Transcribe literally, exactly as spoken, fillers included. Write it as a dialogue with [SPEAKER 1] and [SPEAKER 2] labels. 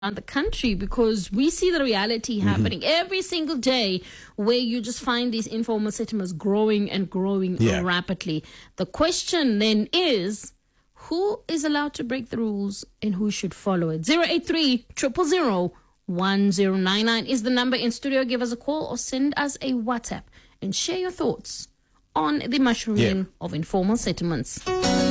[SPEAKER 1] around the country, because we see the reality happening mm-hmm. every single day, where you just find these informal settlements growing and growing yeah. rapidly. The question then is, who is allowed to break the rules and who should follow it? zero eight three, zero zero zero, one zero nine nine is the number in studio. Give us a call or send us a WhatsApp and share your thoughts on the mushrooming yeah. of informal settlements.